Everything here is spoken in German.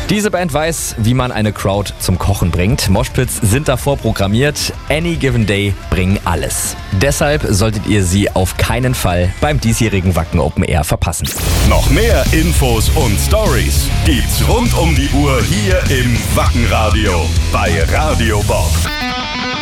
Diese Band weiß, wie man eine Crowd zum Kochen bringt. Moshpits sind davor programmiert. Any Given Day bringen alles. Deshalb solltet ihr sie auf keinen Fall beim diesjährigen Wacken Open Air verpassen. Noch mehr Infos und Stories gibt's rund um die Uhr hier im Wackenradio bei Radio Bob.